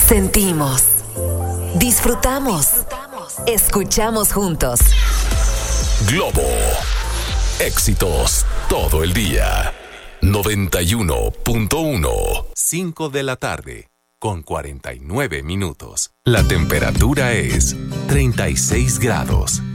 Sentimos, disfrutamos, escuchamos juntos. Globo. Éxitos todo el día. 91.1. 5 de la tarde, con 49 minutos. La temperatura es 36 grados.